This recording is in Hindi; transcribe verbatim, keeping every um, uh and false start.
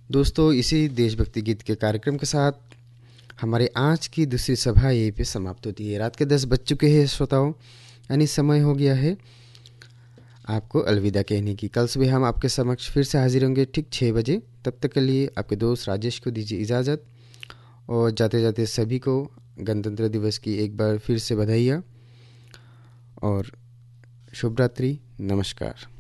दोस्तों, इसी देशभक्ति गीत के कार्यक्रम के साथ हमारे आज की दूसरी सभा यहीं पे समाप्त होती है। रात के दस बज चुके हैं श्रोताओं, यानी समय हो गया है आपको अलविदा कहने की। कल सुबह हम आपके समक्ष फिर से हाजिर होंगे ठीक छः बजे। तब तक के लिए आपके दोस्त राजेश को दीजिए इजाज़त, और जाते जाते सभी को गणतंत्र दिवस की एक बार फिर से बधाइयाँ और शुभ रात्रि। नमस्कार।